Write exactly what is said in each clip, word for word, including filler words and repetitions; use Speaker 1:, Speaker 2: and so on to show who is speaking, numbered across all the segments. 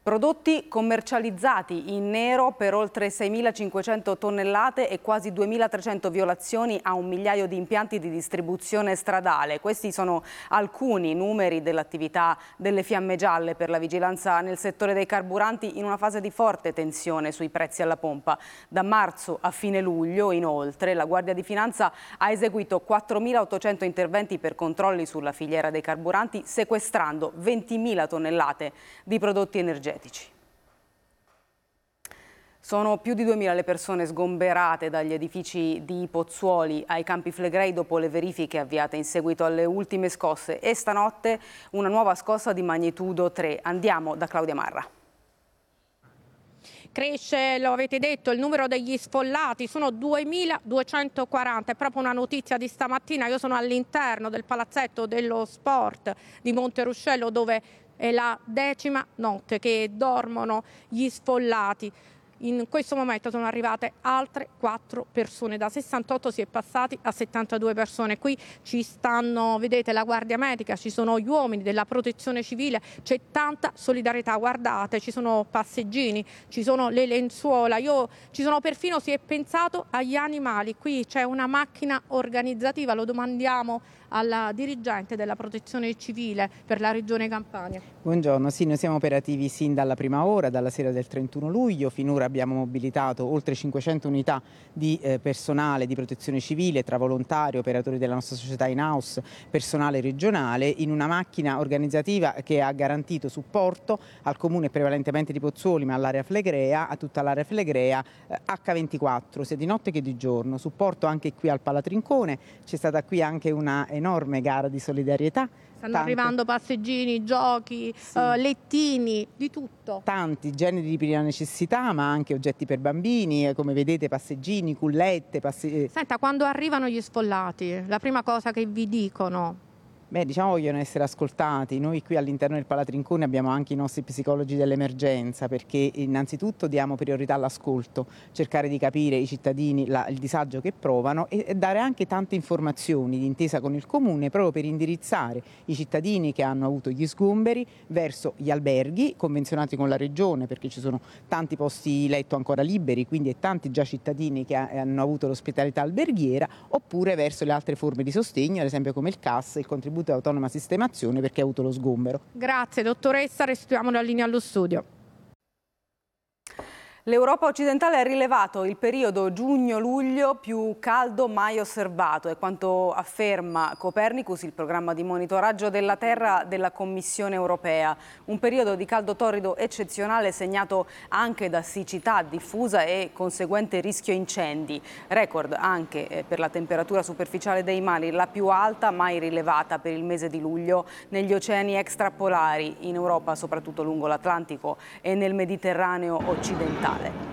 Speaker 1: Prodotti commercializzati in nero per oltre seimilacinquecento tonnellate e quasi duemilatrecento violazioni a un migliaio di impianti di distribuzione stradale. Questi sono alcuni numeri dell'attività delle Fiamme Gialle per la vigilanza nel settore dei carburanti in una fase di forte tensione sui prezzi alla pompa. Da marzo a fine luglio, inoltre, la Guardia di Finanza ha eseguito quattromilaottocento interventi per controlli sulla filiera dei carburanti, sequestrando ventimila tonnellate di prodotti energetici. Sono più di duemila le persone sgomberate dagli edifici di Pozzuoli ai Campi Flegrei dopo le verifiche avviate in seguito alle ultime scosse e stanotte una nuova scossa di magnitudo tre. Andiamo da Claudia Marra.
Speaker 2: Cresce, lo avete detto, il numero degli sfollati, sono duemiladuecentoquaranta, è proprio una notizia di stamattina. Io sono all'interno del palazzetto dello sport di Monteruscello, dove è la decima notte che dormono gli sfollati. In questo momento sono arrivate altre quattro persone, da sessantotto si è passati a settantadue persone. Qui ci stanno, vedete, la Guardia Medica, ci sono gli uomini della Protezione Civile, c'è tanta solidarietà, guardate, ci sono passeggini, ci sono le lenzuola, io, ci sono perfino, si è pensato agli animali. Qui c'è una macchina organizzativa, lo domandiamo alla dirigente della Protezione Civile per la Regione Campania.
Speaker 3: Buongiorno, sì, noi siamo operativi sin dalla prima ora, dalla sera del trentuno luglio. Finora abbiamo mobilitato oltre cinquecento unità di eh, personale di Protezione Civile, tra volontari, operatori della nostra società in-house, personale regionale, in una macchina organizzativa che ha garantito supporto al comune prevalentemente di Pozzuoli, ma all'area Flegrea, a tutta l'area Flegrea, eh, acca ventiquattro, sia di notte che di giorno. Supporto anche qui al Palatrincone, c'è stata qui anche una enorme gara di solidarietà.
Speaker 2: Stanno
Speaker 3: Tante.
Speaker 2: arrivando passeggini, giochi,
Speaker 3: Sì.
Speaker 2: uh, lettini, di tutto.
Speaker 3: Tanti generi di prima necessità, ma anche oggetti per bambini, come vedete passeggini, cullette. Passe...
Speaker 2: Senta, quando arrivano gli sfollati, la prima cosa che vi dicono?
Speaker 3: Beh, diciamo vogliono essere ascoltati. Noi qui all'interno del Palatrincone abbiamo anche i nostri psicologi dell'emergenza, perché innanzitutto diamo priorità all'ascolto, cercare di capire i cittadini la, il disagio che provano e, e dare anche tante informazioni d'intesa con il comune proprio per indirizzare i cittadini che hanno avuto gli sgomberi verso gli alberghi convenzionati con la regione, perché ci sono tanti posti letto ancora liberi, quindi e tanti già cittadini che ha, hanno avuto l'ospitalità alberghiera, oppure verso le altre forme di sostegno, ad esempio come il C A S, il contributo di autonoma sistemazione, perché ha avuto lo sgombero.
Speaker 2: Grazie dottoressa, restituiamo la linea allo studio.
Speaker 1: L'Europa occidentale ha rilevato il periodo giugno-luglio più caldo mai osservato, è quanto afferma Copernicus, il programma di monitoraggio della Terra della Commissione europea. Un periodo di caldo torrido eccezionale segnato anche da siccità diffusa e conseguente rischio incendi. Record anche per la temperatura superficiale dei mari, la più alta mai rilevata per il mese di luglio negli oceani extrapolari in Europa, soprattutto lungo l'Atlantico e nel Mediterraneo occidentale.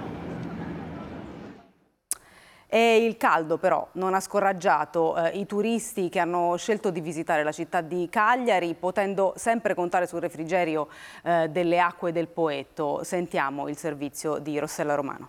Speaker 1: E il caldo però non ha scoraggiato eh, i turisti che hanno scelto di visitare la città di Cagliari, potendo sempre contare sul refrigerio eh, delle acque del Poetto. Sentiamo il servizio di Rossella Romano.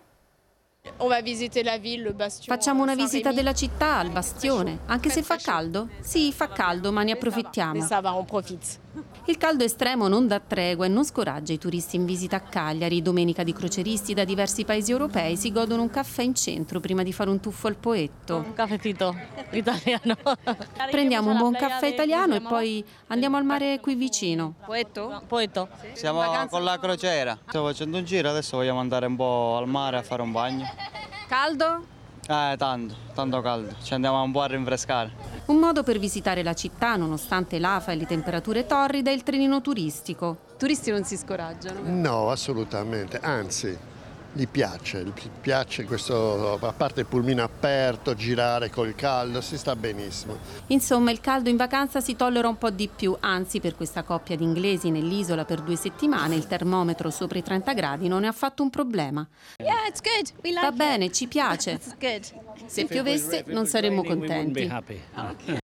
Speaker 4: Facciamo una visita della città al Bastione, anche se fa caldo? Sì, fa caldo, ma ne approfittiamo. Il caldo estremo non dà tregua e non scoraggia i turisti in visita a Cagliari. Domenica di croceristi da diversi paesi europei si godono un caffè in centro prima di fare un tuffo al Poetto.
Speaker 5: Un caffettino italiano.
Speaker 4: Prendiamo un buon caffè italiano e poi andiamo al mare qui vicino.
Speaker 5: Poetto? Poetto.
Speaker 6: Siamo con la crociera. Stiamo facendo un giro, adesso vogliamo andare un po' al mare a fare un bagno.
Speaker 4: Caldo?
Speaker 6: Eh, tanto, tanto caldo. Ci andiamo un po' a rinfrescare.
Speaker 4: Un modo per visitare la città, nonostante l'afa e le temperature torride, è il trenino turistico.
Speaker 7: I turisti non si scoraggiano?
Speaker 8: No, assolutamente, anzi, gli piace, gli piace questo, a parte il pulmino aperto, girare col caldo, si sta benissimo.
Speaker 4: Insomma, il caldo in vacanza si tollera un po' di più, anzi per questa coppia di inglesi nell'isola per due settimane il termometro sopra i trenta gradi non è affatto un problema.
Speaker 7: Yeah, it's good. We like
Speaker 4: Va
Speaker 7: it.
Speaker 4: bene, ci piace.
Speaker 7: It's good.
Speaker 4: Se piovesse non saremmo contenti.